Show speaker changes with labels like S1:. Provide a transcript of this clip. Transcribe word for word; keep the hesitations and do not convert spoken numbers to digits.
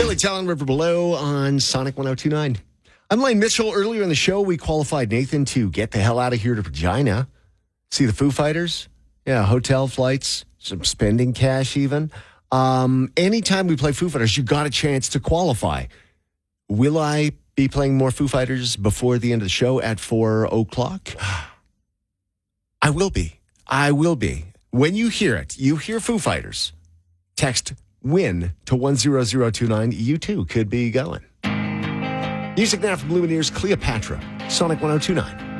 S1: Billy Talon, River Below on Sonic one oh two point nine. I'm Lane Mitchell. Earlier in the show, we qualified Nathan to get the hell out of here to Regina. See the Foo Fighters? Yeah, hotel flights, some spending cash even. Um, anytime we play Foo Fighters, you got a chance to qualify. Will I be playing more Foo Fighters before the end of the show at four o'clock? I will be. I will be. When you hear it, you hear Foo Fighters, text WIN to one zero zero two nine. You too could be going. Music now from Lumineers, Cleopatra, Sonic one oh two point nine.